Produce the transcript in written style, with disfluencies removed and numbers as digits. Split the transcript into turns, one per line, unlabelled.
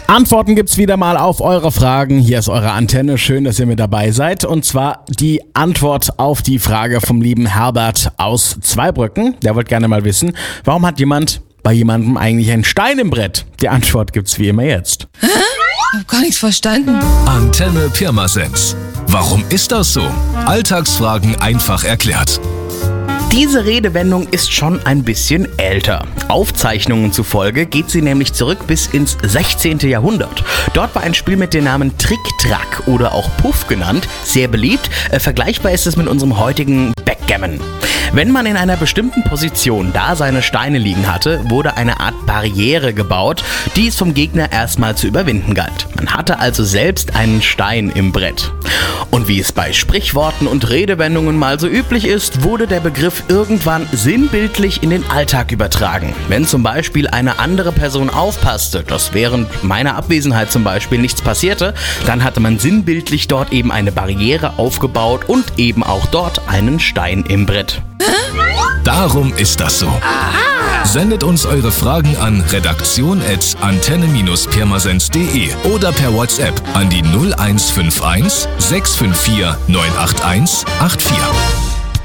Antworten gibt's wieder mal auf eure Fragen. Hier ist eure Antenne. Schön, dass ihr mit dabei seid. Und zwar die Antwort auf die Frage vom lieben Herbert aus Zweibrücken. Der wollte gerne mal wissen, warum hat jemand bei jemandem eigentlich einen Stein im Brett? Die Antwort gibt's wie immer jetzt.
Hä? Ich hab gar nichts verstanden.
Antenne Pirmasens. Warum ist das so? Alltagsfragen einfach erklärt.
Diese Redewendung ist schon ein bisschen älter. Aufzeichnungen zufolge geht sie nämlich zurück bis ins 16. Jahrhundert. Dort war ein Spiel mit dem Namen Trick-Track oder auch Puff genannt sehr beliebt. Vergleichbar ist es mit unserem heutigen Backgammon. Wenn man in einer bestimmten Position da seine Steine liegen hatte, wurde eine Art Barriere gebaut, die es vom Gegner erstmal zu überwinden galt. Man hatte also selbst einen Stein im Brett. Und wie es bei Sprichworten und Redewendungen mal so üblich ist, wurde der Begriff irgendwann sinnbildlich in den Alltag übertragen. Wenn zum Beispiel eine andere Person aufpasste, dass während meiner Abwesenheit zum Beispiel nichts passierte, dann hatte man sinnbildlich dort eben eine Barriere aufgebaut und eben auch dort einen Stein im Brett.
Darum ist das so. Sendet uns eure Fragen an redaktion@antenne-pirmasens.de oder per WhatsApp an die 0151 654 981 84.